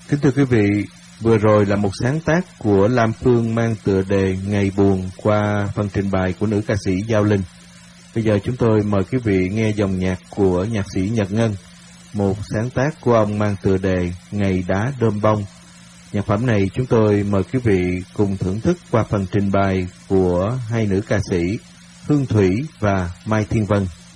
Kính thưa quý vị, vừa rồi là một sáng tác của Lam Phương mang tựa đề Ngày Buồn qua phần trình bày của nữ ca sĩ Giao Linh. Bây giờ chúng tôi mời quý vị nghe dòng nhạc của nhạc sĩ Nhật Ngân, một sáng tác của ông mang tựa đề Ngày Đá Đơm Bông. Nhạc phẩm này chúng tôi mời quý vị cùng thưởng thức qua phần trình bày của hai nữ ca sĩ Hương Thủy và Mai Thiên Vân.